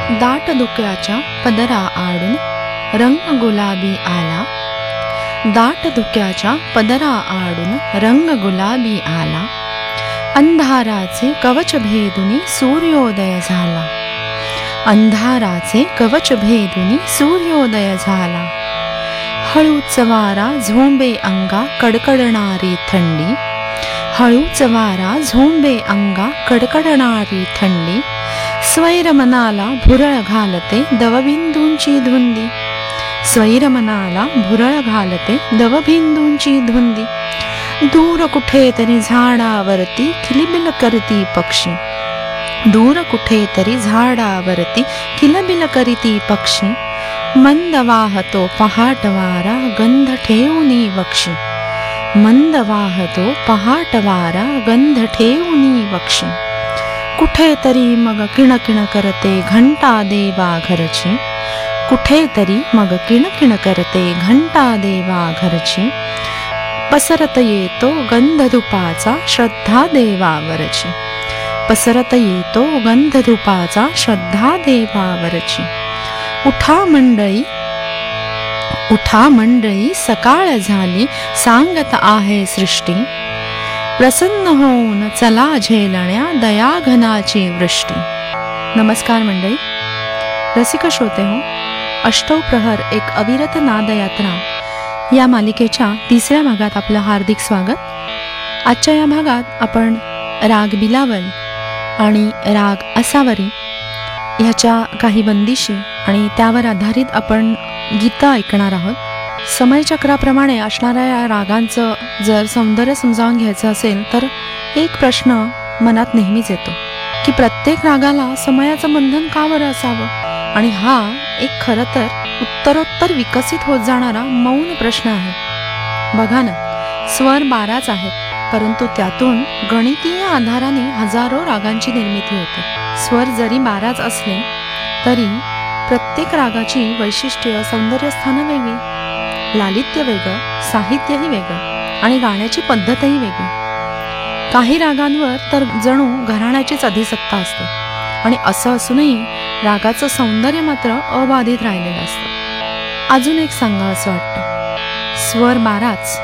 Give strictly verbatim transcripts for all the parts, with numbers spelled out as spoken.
दाट धुक्याच्या पदरा आडून रंग गुलाबी आला, दाट धुक्याच्या पदरा आडून रंग गुलाबी आला, अंधाराचे कवच भेदुनी सूर्योदय झाला, अंधाराचे कवच भेदुनी सूर्योदय झाला, हळूच वारा झोंबे अंगा कडकडणारी थंडी, हळूच वारा झोंबे अंगा कडकडणारी थंडी, स्वैर मनाला भुरळ घालते दवबिंदूंची धुंदी, स्वैर मनाला भुरळ घालते दवबिंदूंची धुंदी, दूर कुठे तरी झाडावरती किलबिल करती पक्षी, दूर कुठे तरी झाडावरती किलबिल करीती पक्षी, मंद वाहतो पहाट वारा गंध ठेवूनी वक्षी, मंद वाहतो पहाट वारा गंध ठेवूनी वक्षी, कुठे तरी मग किणकिण करते घंटा देवा घरची, कुठे तरी मग किणकिण करते घंटा देवा घरची, पसरत येतो गंधधुपाचा श्रद्धा देवावरची, पसरत येतो गंधधुपाचा श्रद्धा देवावरची, उठा मंडळी उठा मंडळी सकाळ झाली सांगत आहे सृष्टी, प्रसन्न होऊन चला झेलण्या दयाघनाची वृष्टी. नमस्कार मंडळी, रसिक श्रोते हो, अष्टौ प्रहर एक अविरत नादयात्रा या मालिकेच्या तिसऱ्या भागात आपलं हार्दिक स्वागत. आजच्या या भागात आपण राग बिलावल आणि राग असावरी ह्याच्या काही बंदिशी आणि त्यावर आधारित आपण गीतं ऐकणार आहोत. समयचक्राप्रमाणे असणाऱ्या या रागांचं जर सौंदर्य समजावून घ्यायचं असेल तर एक प्रश्न मनात नेहमीच येतो की प्रत्येक रागाला समयाचं बंधन का बरं असावं. आणि हा एक खरं तर उत्तरोत्तर विकसित होत जाणारा मौन प्रश्न आहे. बघा ना, स्वर बाराच आहेत परंतु त्यातून गणितीय आधाराने हजारो रागांची निर्मिती होते. स्वर जरी बाराच असले तरी प्रत्येक रागाची वैशिष्ट्य सौंदर्यस्थानं वेगळी, लालित्य वेगळं, साहित्यही वेगळं आणि गाण्याची पद्धतही वेगळी. काही रागांवर तर जणू घराण्याचीच अधिसत्ता असते आणि असं असूनही रागाचं सौंदर्य मात्र अबाधित राहिलेलं असतं. अजून एक सांगा असं वाटतं, स्वर बाराच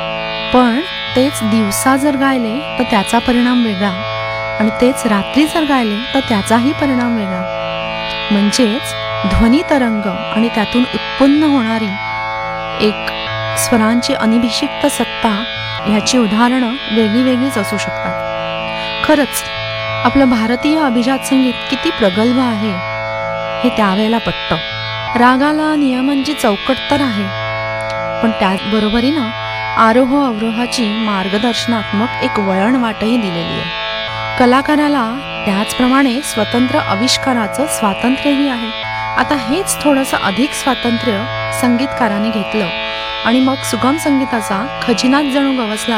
पण तेच दिवसा जर गायले तर त्याचा परिणाम वेगळा आणि तेच रात्री जर गायले तर त्याचाही परिणाम वेगळा. म्हणजेच ध्वनी तरंग आणि त्यातून उत्पन्न होणारी एक स्वरांची अनिभिषिक्त सत्ता ह्याची उदाहरणं वेगळी वेगळीच असू शकतात. खरंच आपलं भारतीय अभिजात संगीत किती प्रगल्भ आहे हे त्यावेळेला पटतं. रागाला नियमांची चौकट तर आहे पण त्याचबरोबरीनं आरोह अवरोहाची मार्गदर्शनात्मक एक वळण वाटही दिलेली आहे. कलाकाराला त्याचप्रमाणे स्वतंत्र आविष्काराचं स्वातंत्र्यही आहे. आता हेच थोडंसं अधिक स्वातंत्र्य संगीतकाराने घेतलं आणि मग सुगम संगीताचा खजिनाच जणू गवसला